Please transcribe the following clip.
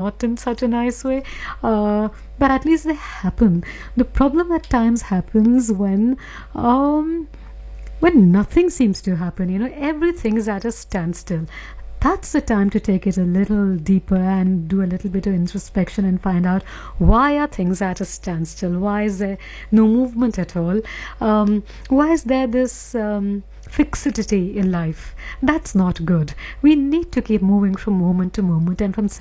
not in such a nice way, but at least they happen. The problem at times happens when nothing seems to happen. Everything is at a standstill. That's the time to take it a little deeper and do a little bit of introspection and find out, why are things at a standstill? Why is there no movement at all? Why is there this fixity in life? That's not good. We need to keep moving from moment to moment and from